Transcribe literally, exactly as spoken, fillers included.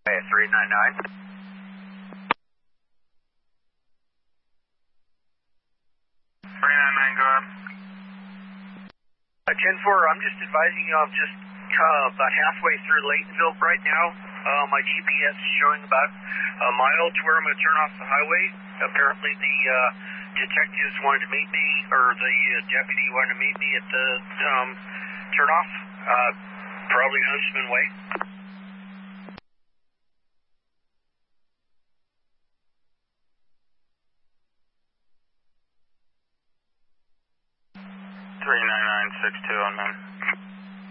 Okay, three nine nine. three nine nine, go ahead. Uh, ten four, I'm just advising you, I'm just uh, about halfway through Laytonville right now. Uh, my G P S is showing about a mile to where I'm going to turn off the highway. Apparently the uh, detectives wanted to meet me, or the uh, deputy wanted to meet me at the um, turnoff, uh, probably Huntsman Way. three nine nine six two, unknown.